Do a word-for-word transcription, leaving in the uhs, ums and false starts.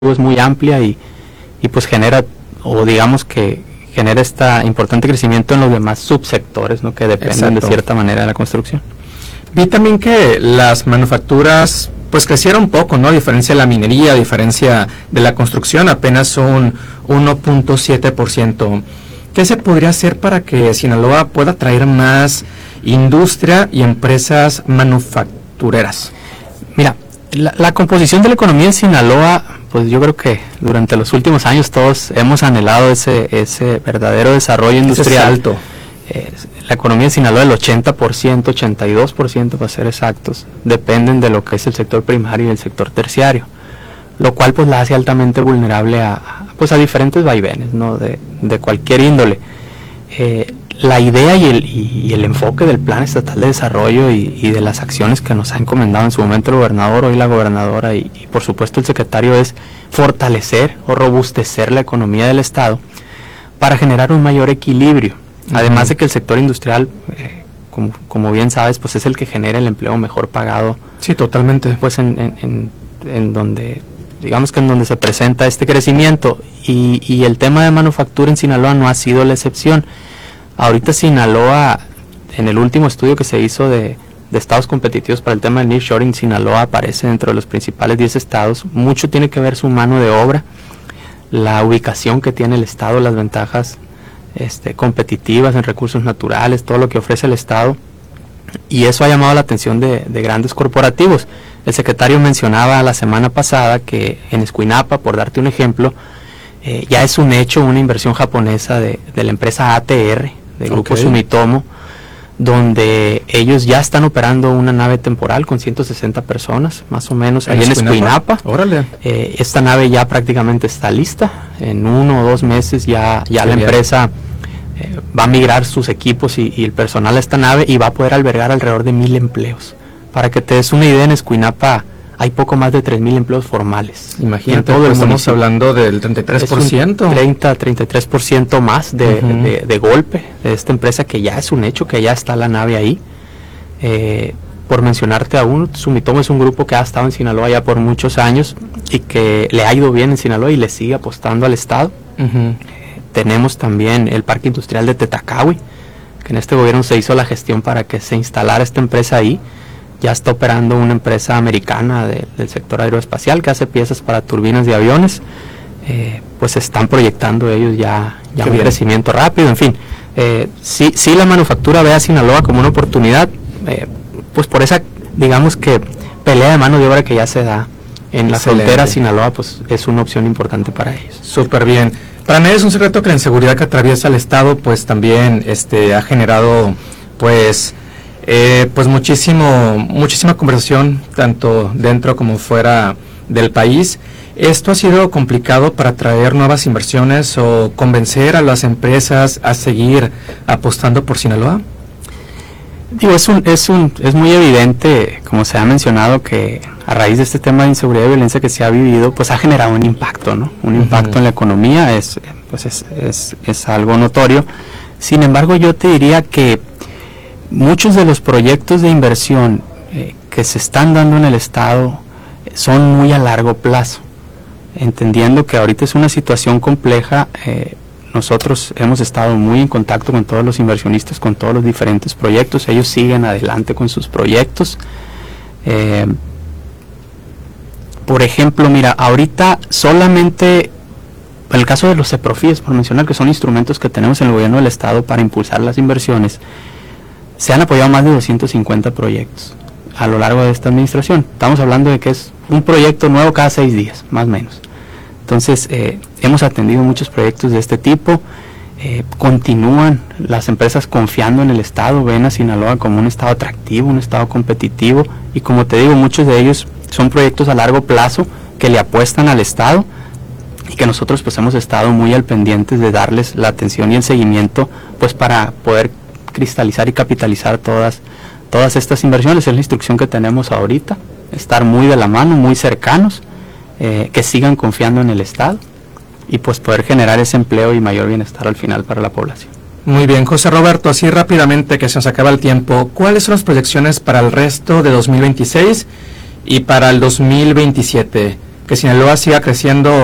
es muy amplia y, y pues genera, o digamos que genera este importante crecimiento en los demás subsectores, ¿no?, que dependen Exacto. de cierta manera de la construcción. Vi también que las manufacturas pues crecieron poco, ¿no? A diferencia de la minería, a diferencia de la construcción, apenas un uno punto siete por ciento. ¿Qué se podría hacer para que Sinaloa pueda atraer más industria y empresas manufactureras? Mira, la, la composición de la economía en Sinaloa, pues yo creo que durante los últimos años todos hemos anhelado ese, ese verdadero desarrollo industrial. Alto. Eh, la economía de Sinaloa, el ochenta por ciento, ochenta y dos por ciento para ser exactos, dependen de lo que es el sector primario y el sector terciario, lo cual pues la hace altamente vulnerable a, pues a diferentes vaivenes, ¿no?, de, de cualquier índole. Eh, la idea y el, y, y el enfoque del Plan Estatal de Desarrollo y, y de las acciones que nos ha encomendado en su momento el gobernador, hoy la gobernadora y, y por supuesto el secretario, es fortalecer o robustecer la economía del Estado para generar un mayor equilibrio. Además de que el sector industrial, eh, como, como bien sabes, pues es el que genera el empleo mejor pagado. Sí, totalmente. Pues en, en, en, en donde, digamos que en donde se presenta este crecimiento. Y, y el tema de manufactura en Sinaloa no ha sido la excepción. Ahorita Sinaloa, en el último estudio que se hizo de, de estados competitivos para el tema del nearshoring, Sinaloa aparece dentro de los principales diez estados. Mucho tiene que ver su mano de obra, la ubicación que tiene el estado, las ventajas Este, competitivas en recursos naturales, todo lo que ofrece el Estado, y eso ha llamado la atención de, de grandes corporativos. El secretario mencionaba la semana pasada que en Escuinapa, por darte un ejemplo, eh, ya es un hecho una inversión japonesa de, de la empresa A T R, del grupo okay. Sumitomo, donde ellos ya están operando una nave temporal con ciento sesenta personas, más o menos, ahí en Escuinapa. Órale. Eh, esta nave ya prácticamente está lista. En uno o dos meses ya, ya la empresa eh, va a migrar sus equipos y, y el personal a esta nave y va a poder albergar alrededor de mil empleos. Para que te des una idea, en Escuinapa hay poco más de tres mil empleos formales. Imagínate, todo pues estamos hablando del treinta y tres por ciento. treinta, treinta y tres por ciento más de, uh-huh. de, de golpe de esta empresa, que ya es un hecho, que ya está la nave ahí. Eh, por mencionarte a uno, Sumitomo es un grupo que ha estado en Sinaloa ya por muchos años y que le ha ido bien en Sinaloa y le sigue apostando al Estado. Uh-huh. Eh, tenemos también el Parque Industrial de Tetacawi, que en este gobierno se hizo la gestión para que se instalara esta empresa ahí. Ya está operando una empresa americana de, del sector aeroespacial que hace piezas para turbinas de aviones. Eh, pues están proyectando ellos ya, ya un bien. crecimiento rápido, en fin. Eh, sí, sí la manufactura ve a Sinaloa como una oportunidad, eh, pues por esa, digamos que, pelea de mano de obra que ya se da en la Excelente. frontera. Sinaloa, pues es una opción importante para ellos. Súper bien. Para mí es un secreto que la inseguridad que atraviesa el Estado, pues también este, ha generado, pues... Eh, pues muchísimo, muchísima conversación, tanto dentro como fuera del país. ¿Esto ha sido complicado para atraer nuevas inversiones o convencer a las empresas a seguir apostando por Sinaloa? Digo, es un, es un, es muy evidente, como se ha mencionado, que a raíz de este tema de inseguridad y violencia que se ha vivido, pues ha generado un impacto, ¿no? Un uh-huh. impacto en la economía, es, pues es, es, es algo notorio. Sin embargo, yo te diría que muchos de los proyectos de inversión eh, que se están dando en el Estado eh, son muy a largo plazo, entendiendo que ahorita es una situación compleja. Eh, nosotros hemos estado muy en contacto con todos los inversionistas, con todos los diferentes proyectos. Ellos siguen adelante con sus proyectos. Eh, por ejemplo, mira, ahorita solamente, en el caso de los CEPROFIES, por mencionar, que son instrumentos que tenemos en el gobierno del Estado para impulsar las inversiones, se han apoyado más de doscientos cincuenta proyectos a lo largo de esta administración. Estamos hablando de que es un proyecto nuevo cada seis días, más o menos. Entonces, eh, hemos atendido muchos proyectos de este tipo. Eh, continúan las empresas confiando en el Estado, ven a Sinaloa como un Estado atractivo, un Estado competitivo, y como te digo, muchos de ellos son proyectos a largo plazo que le apuestan al Estado y que nosotros pues hemos estado muy al pendientes de darles la atención y el seguimiento, pues para poder cristalizar y capitalizar todas todas estas inversiones. Es la instrucción que tenemos ahorita, estar muy de la mano, muy cercanos, eh, que sigan confiando en el Estado y pues poder generar ese empleo y mayor bienestar al final para la población. Muy bien, José Roberto, así rápidamente que se nos acaba el tiempo, ¿cuáles son las proyecciones para el resto de dos mil veintiséis y para el dos mil veintisiete? que Sinaloa siga creciendo